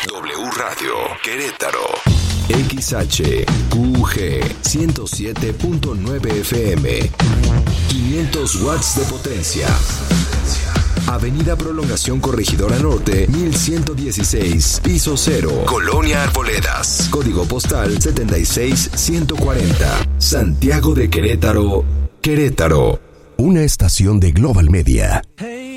W Radio Querétaro. XHQG 107.9 FM. 500 watts de potencia. Avenida Prolongación Corregidora Norte, 1116, piso 0, Colonia Arboledas. Código postal 76140. Santiago de Querétaro, Querétaro. Una estación de Global Media.